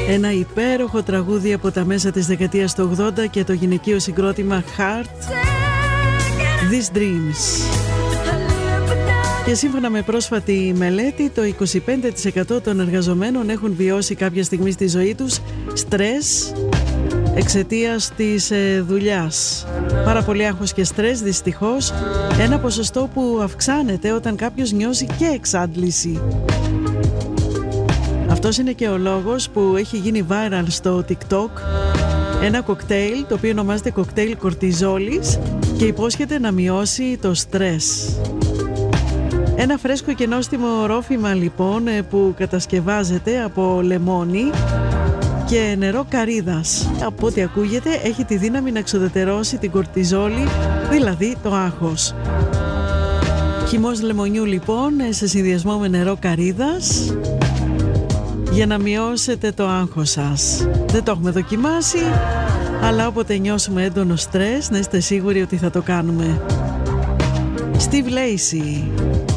Ένα υπέροχο τραγούδι από τα μέσα της δεκαετίας του 80 και το γυναικείο συγκρότημα Heart, These Dreams. Και σύμφωνα με πρόσφατη μελέτη, το 25% των εργαζομένων έχουν βιώσει κάποια στιγμή στη ζωή τους στρες εξαιτίας της δουλειάς. Πάρα πολύ άγχος και στρες, δυστυχώς, ένα ποσοστό που αυξάνεται όταν κάποιος νιώσει και εξάντληση. Αυτός είναι και ο λόγος που έχει γίνει viral στο TikTok ένα κοκτέιλ, το οποίο ονομάζεται κοκτέιλ κορτιζόλης και υπόσχεται να μειώσει το στρες. Ένα φρέσκο και νόστιμο ρόφημα λοιπόν που κατασκευάζεται από λεμόνι και νερό καρύδας. Από ό,τι ακούγεται έχει τη δύναμη να εξουδετερώσει την κορτιζόλη, δηλαδή το άγχος. Χυμός λεμονιού λοιπόν σε συνδυασμό με νερό καρύδας για να μειώσετε το άγχος σας. Δεν το έχουμε δοκιμάσει, αλλά όποτε νιώσουμε έντονο στρες να είστε σίγουροι ότι θα το κάνουμε. Steve Lacy.